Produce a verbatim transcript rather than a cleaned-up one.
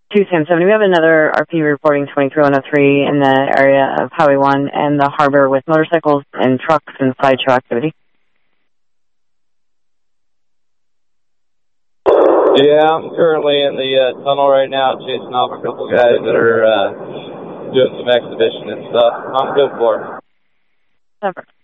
two Sam seventy. We have another R P reporting twenty-three one oh three in the area of Highway one and the harbor with motorcycles and trucks and sideshow activity. Yeah, I'm currently in the uh, tunnel right now chasing off a couple guys that are uh, doing some exhibition and stuff. I'm good for it. Never.